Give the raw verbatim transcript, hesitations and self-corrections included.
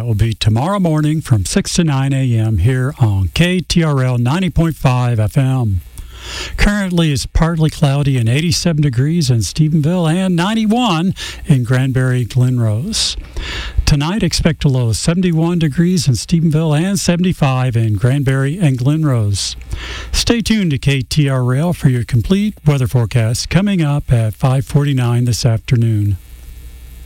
That will be tomorrow morning from six to nine a.m. here on K T R L ninety point five F M. Currently, it's partly cloudy and eighty-seven degrees in Stephenville and ninety-one in Granbury Glenrose. Tonight, expect a low of seventy-one degrees in Stephenville and seventy-five in Granbury and Glenrose. Stay tuned to K T R L for your complete weather forecast coming up at five forty-nine this afternoon.